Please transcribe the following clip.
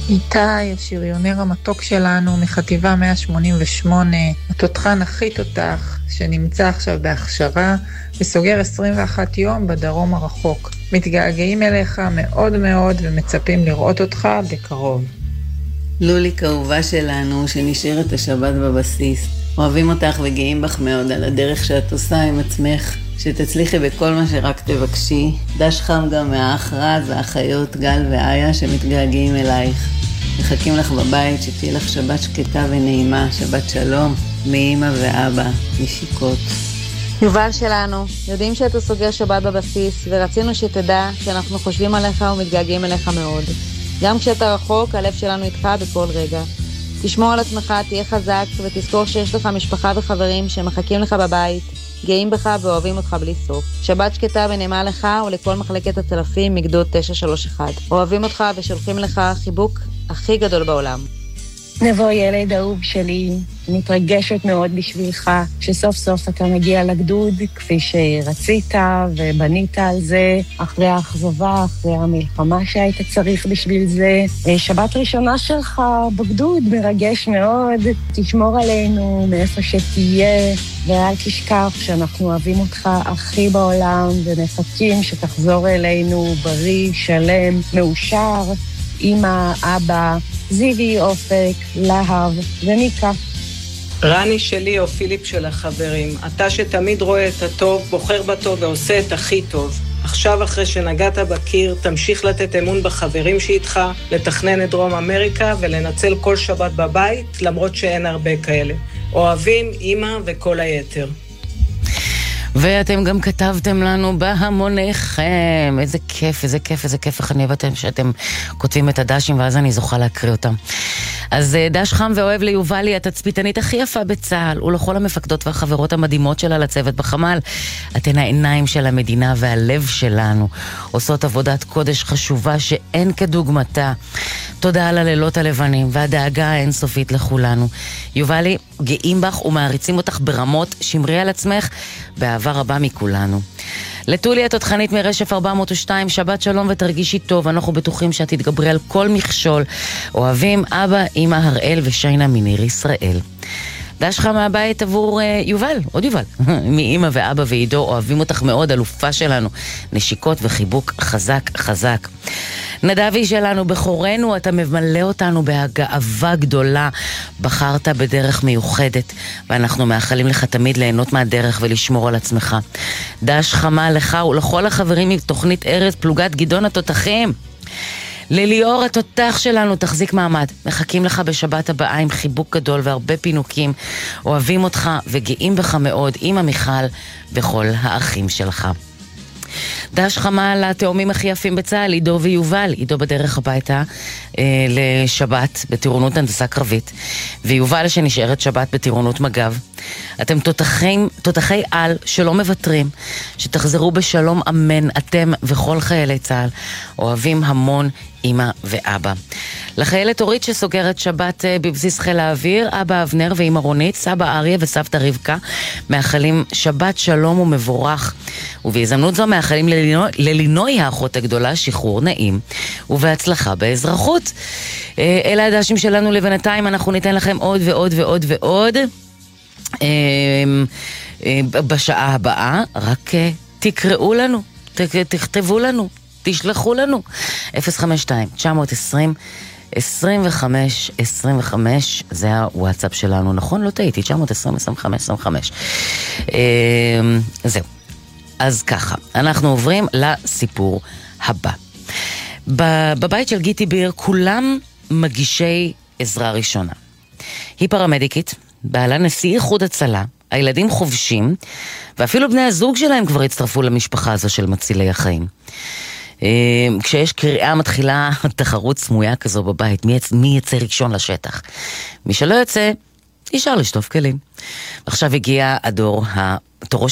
איתי, השריונר המתוק שלנו מחטיבה 188, התותחן הכי תותח שנמצא עכשיו בהכשרה וסוגר 21 יום בדרום הרחוק. מתגעגעים אליך מאוד מאוד ומצפים לראות אותך בקרוב. לוליק אהובה שלנו שנשארת השבת בבסיס, אוהבים אותך וגאים בך מאוד על הדרך שאת עושה עם עצמך, שתצליחי בכל מה שרק תבקשי. דש חם גם מהאח רז והאחיות גל ואיה שמתגעגעים אלייך. מחכים לך בבית, שתהיה לך שבת שקטה ונעימה, שבת שלום, מאמא ואבא, נשיקות. יובל שלנו, יודעים שאתה סוגר שבת בבסיס, ורצינו שתדע שאנחנו חושבים עליך ומתגעגעים אליך מאוד. גם כשאתה רחוק, הלב שלנו איתך בכל רגע. תשמור על עצמך, תהיה חזק, ותזכור שיש לך משפחה וחברים שמחכים לך בבית, גאים בך ואוהבים אותך בלי סוף. שבת שקטה ונעימה לך ולכל מחלקת הצלפים מגדוד 931. אוהבים אותך ושולחים לך חיבוק הכי גדול בעולם. נבוא ילד אהוב שלי, מתרגשת מאוד בשבילך, שסוף סוף אתה מגיע לגדוד כפי שרצית ובנית על זה, אחרי האכזבה, אחרי המלחמה שהיית צריך בשביל זה. שבת ראשונה שלך בגדוד מרגש מאוד, תשמור עלינו מאיפה שתהיה, ואל תשכח שאנחנו אוהבים אותך הכי בעולם, ומחכים שתחזור אלינו בריא, שלם, מאושר, אמא, אבא, זיוי, אופק, להב ומיקה. רני שלי או פיליפ של החברים, אתה שתמיד רואה את הטוב, בוחר בטוב ועושה את הכי טוב. עכשיו אחרי שנגעת בקיר, תמשיך לתת אמון בחברים שאיתך, לתכנן את דרום אמריקה ולנצל כל שבת בבית, למרות שאין הרבה כאלה. אוהבים, אמא וכל היתר. ואתם גם כתבתם לנו בהמוניכם, איזה כיף, איזה כיף, איזה כיף, איך אני אוהבת שאתם כותבים את הדשים ואז אני זוכה להקריא אותם. אז דש חם ואוהב ליובלי, התצפיתנית הכי יפה בצהל, ולכל המפקדות והחברות המדהימות שלה לצוות בחמ"ל. אתן העיניים של המדינה והלב שלנו, עושות עבודת קודש חשובה שאין כדוגמתה. תודה על הלילות הלבנים והדאגה האינסופית לכולנו. יובלי, גאים בך ומעריצים אותך ברמות, שמרי על עצמך באהבה רבה מכולנו. לטולי התותחנית מרשף 402, שבת שלום ותרגישי טוב, אנחנו בטוחים שאת תתגברי על כל מכשול. אוהבים אבא, אמא הראל ושיינה מניר ישראל. דש לך מהבית עבור יובל, עוד יובל, מאמא ואבא ועידו, אוהבים אותך מאוד, אלופה שלנו, נשיקות וחיבוק חזק חזק. נדבי שלנו, בחורנו, אתה ממלא אותנו בהגאווה גדולה, בחרת בדרך מיוחדת, ואנחנו מאחלים לך תמיד ליהנות מהדרך ולשמור על עצמך. דש חמה לך ולכל החברים מתוכנית ארץ פלוגת גדעון התותחים. לליאור התותח שלנו, תחזיק מעמד, מחכים לך בשבת הבאה עם חיבוק גדול והרבה פינוקים, אוהבים אותך וגאים בך מאוד, אמא מיכל וכל האחים שלך. דש חמה לתאומים הכי יפים בצהל, עידו ויובל. עידו בדרך הביתה לשבת בטירונות הנדסה קרבית, ויובל שנשארת שבת בטירונות מג"ב. אתם תותחי על שלא מבטרים, שתחזרו בשלום אמן, אתם וכל חיילי צהל. אוהבים המון אמא ואבא. לחיילת אורית שסוגרת שבת בבסיס חיל האוויר, אבא אבנר ואמא רונית, סבא אריה וסבתא רבקה, מאחלים שבת שלום ומבורך. ובהזדמנות זו מאחלים ללינוי האחות הגדולה שחרור נעים ובהצלחה באזרחות. אלה הדשים שלנו לבינתיים, אנחנו ניתן לכם עוד ועוד ועוד ועוד בשעה הבאה. רק תקראו לנו, תכתבו לנו, תשלחו לנו 052-920-2525, זה הוואטסאפ שלנו, נכון? לא טעיתי, 920-2525. זהו. אז ככה, אנחנו עוברים לסיפור הבא. בבית של גיטי ביר כולם מגישי עזרה ראשונה. היא פרמדיקית, בעלה נשיא איחוד הצלה, הילדים חובשים, ואפילו בני הזוג שלהם כבר הצטרפו למשפחה הזו של מצילי החיים. כשיש קריאה מתחילה תחרות סמויה כזו בבית, מי יצא ראשון לשטח? מי שלא יוצא, ישר לשטוף כלים. עכשיו הגיע תורו